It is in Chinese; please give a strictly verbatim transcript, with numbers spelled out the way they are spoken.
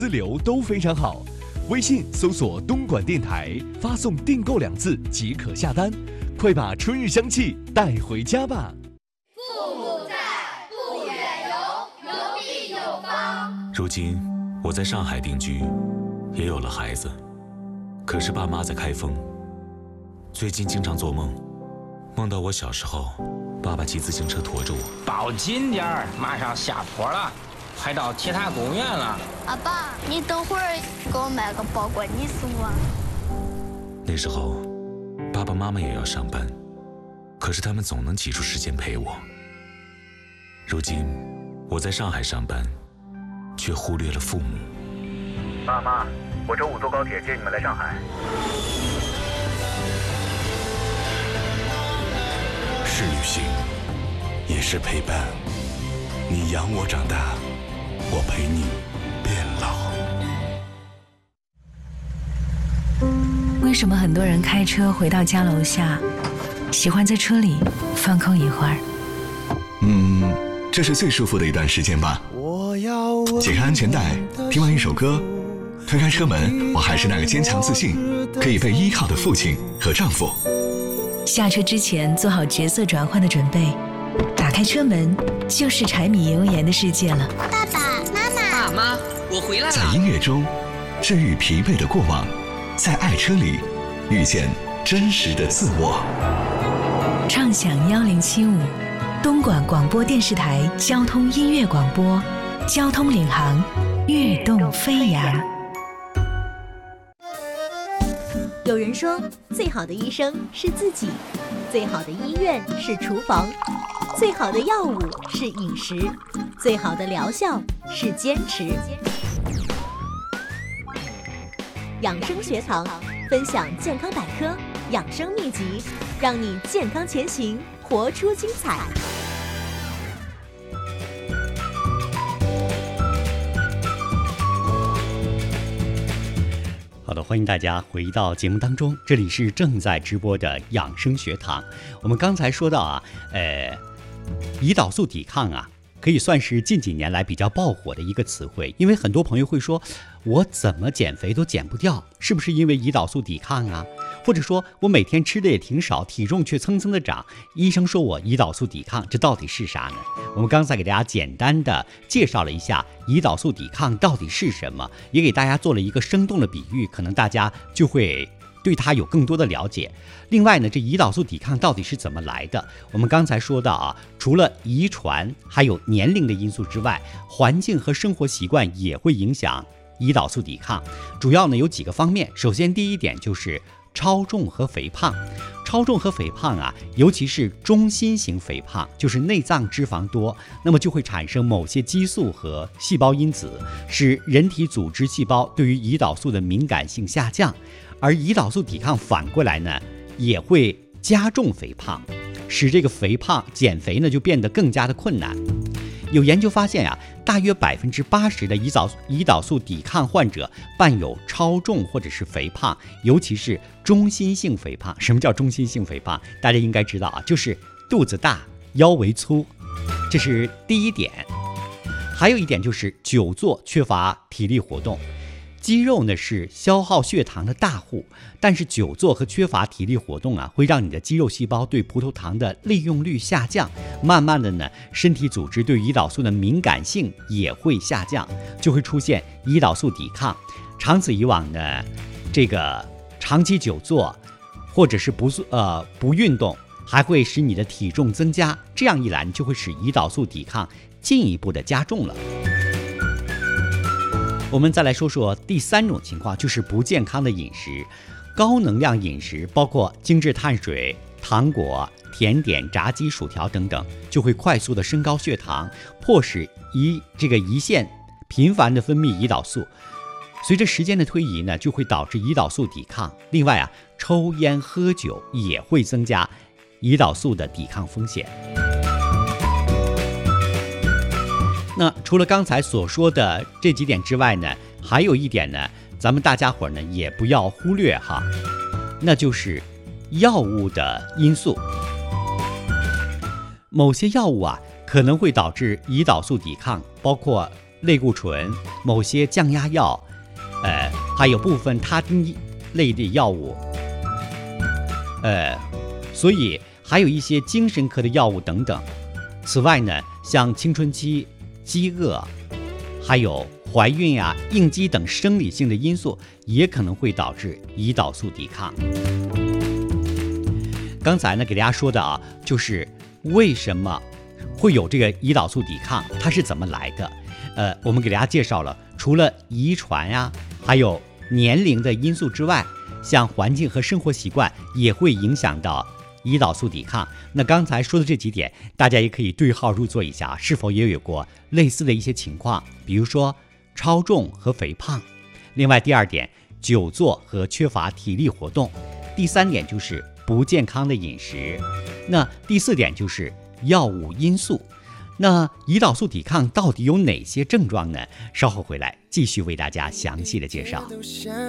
自流都非常好。微信搜索东莞电台，发送订购两字即可下单，快把春日香气带回家吧。 父母在，不远游，游必有方。 如今我在上海定居，也有了孩子，可是爸妈在开封。最近经常做梦，梦到我小时候，爸爸骑自行车驮着我。 抱紧点儿，马上下坡了，快到铁塔公园了。 阿爸，你等会儿给我买个包裹，你送我。 那时候，爸爸妈妈也要上班，可是他们总能挤出时间陪我。如今，我在上海上班，却忽略了父母。 爸妈，我周五坐高铁接你们来上海。 是旅行，也是陪伴。你养我长大，我陪你变老。 为什么很多人开车回到家楼下，喜欢在车里放空一会儿？ 嗯，这是最舒服的一段时间吧。解开安全带，听完一首歌，推开车门，我还是那个坚强自信、可以被依靠的父亲和丈夫。 下车之前做好角色转换的准备，打开车门就是柴米油盐的世界了。 爸爸妈妈， 爸妈，我回来了。 在音乐中治愈疲惫的过往，在爱车里遇见真实的自我。 畅享幺零七五，东莞广播电视台交通音乐广播，交通领航，跃动飞扬。 有人说，最好的医生是自己，最好的医院是厨房，最好的药物是饮食，最好的疗效是坚持。养生学堂分享健康百科、养生秘籍，让你健康前行，活出精彩。 好的，欢迎大家回到节目当中，这里是正在直播的养生学堂。我们刚才说到啊，呃，胰岛素抵抗啊，可以算是近几年来比较爆火的一个词汇，因为很多朋友会说，我怎么减肥都减不掉，是不是因为胰岛素抵抗啊？或者说我每天吃的也挺少，体重却蹭蹭的涨，医生说我胰岛素抵抗，这到底是啥呢？我们刚才给大家简单的介绍了一下胰岛素抵抗到底是什么，也给大家做了一个生动的比喻，可能大家就会对它有更多的了解。另外呢，这胰岛素抵抗到底是怎么来的？我们刚才说到啊，除了遗传还有年龄的因素之外，环境和生活习惯也会影响胰岛素抵抗。主要呢有几个方面，首先第一点就是超重和肥胖。超重和肥胖啊，尤其是中心型肥胖，就是内脏脂肪多，那么就会产生某些激素和细胞因子，使人体组织细胞对于胰岛素的敏感性下降。而胰岛素抵抗反过来呢，也会加重肥胖，使这个肥胖减肥呢就变得更加的困难。有研究发现啊，大约百分之八十的胰岛胰岛素抵抗患者伴有超重或者是肥胖，尤其是中心性肥胖。什么叫中心性肥胖？大家应该知道啊，就是肚子大、腰围粗，这是第一点。还有一点就是久坐缺乏体力活动。肌肉呢是消耗血糖的大户，但是久坐和缺乏体力活动啊，会让你的肌肉细胞对葡萄糖的利用率下降，慢慢的呢，身体组织对胰岛素的敏感性也会下降，就会出现胰岛素抵抗。长此以往呢，这个长期久坐或者是不呃不运动，还会使你的体重增加，这样一来就会使胰岛素抵抗进一步的加重了。我们再来说说第三种情况，就是不健康的饮食。高能量饮食包括精致碳水、糖果、甜点、炸鸡、薯条等等，就会快速的升高血糖，迫使胰这个胰腺频繁的分泌胰岛素。随着时间的推移呢，就会导致胰岛素抵抗。另外啊，抽烟喝酒也会增加胰岛素的抵抗风险。那除了刚才所说的这几点之外呢，还有一点呢，咱们大家伙呢也不要忽略哈，那就是药物的因素。某些药物啊可能会导致胰岛素抵抗，包括类固醇、某些降压药，呃，还有部分他汀类的药物，呃，所以还有一些精神科的药物等等。此外呢，像青春期、饥饿，还有怀孕呀、应激等生理性的因素，也可能会导致胰岛素抵抗。刚才呢，给大家说的啊，就是为什么会有这个胰岛素抵抗，它是怎么来的？呃，我们给大家介绍了，除了遗传呀、啊，还有年龄的因素之外，像环境和生活习惯也会影响到胰岛素抵抗。那刚才说的这几点，大家也可以对号入座一下，是否也有过类似的一些情况？比如说超重和肥胖。另外，第二点，久坐和缺乏体力活动。第三点就是不健康的饮食。那第四点就是药物因素。那胰岛素抵抗到底有哪些症状呢？稍后回来继续为大家详细的介绍。